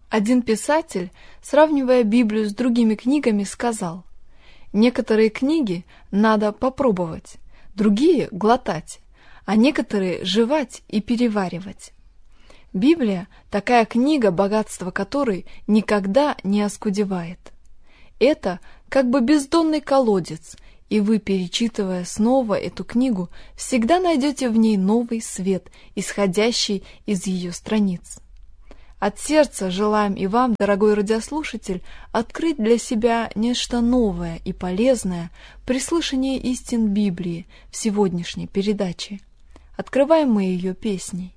Один писатель, сравнивая Библию с другими книгами, сказал: «Некоторые книги надо попробовать, другие — глотать, а некоторые — жевать и переваривать». Библия — такая книга, богатство которой никогда не оскудевает. Это как бы бездонный колодец, и вы, перечитывая снова эту книгу, всегда найдете в ней новый свет, исходящий из ее страниц. От сердца желаем и вам, дорогой радиослушатель, открыть для себя нечто новое и полезное при слышании истин Библии в сегодняшней передаче. Открываем мы ее песней.